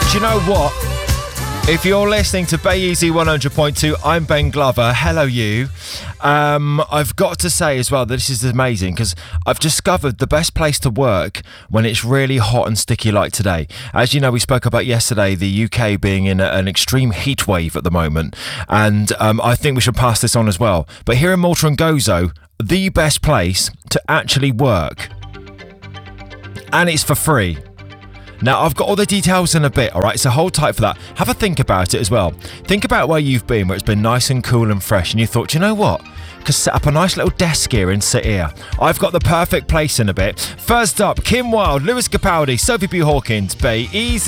Do you know what? If you're listening to Bay Easy 100.2, I'm Ben Glover. Hello, you. I've got to say as well that this is amazing because I've discovered the best place to work when it's really hot and sticky like today. As you know, we spoke about yesterday the UK being in an extreme heat wave at the moment, and I think we should pass this on as well. But here in Malta and Gozo, the best place to actually work, and it's for free. Now, I've got all the details in a bit, all right? So hold tight for that. Have a think about it as well. Think about where you've been, where it's been nice and cool and fresh, and you thought, you know what? Could set up a nice little desk here and sit here. I've got the perfect place in a bit. First up, Kim Wilde, Lewis Capaldi, Sophie B. Hawkins, Bay Easy.